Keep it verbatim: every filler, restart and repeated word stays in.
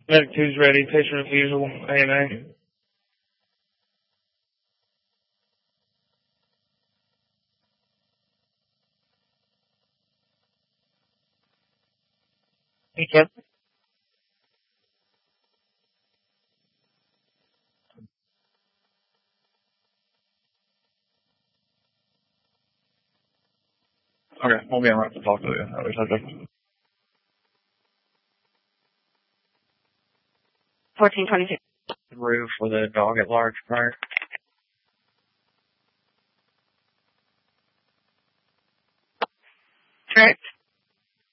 Medic two's ready. Patient refusal. A and A. Yep. Okay, we'll be on right to talk to you. Other subject. fourteen twenty-two. Roof with a dog at large prior.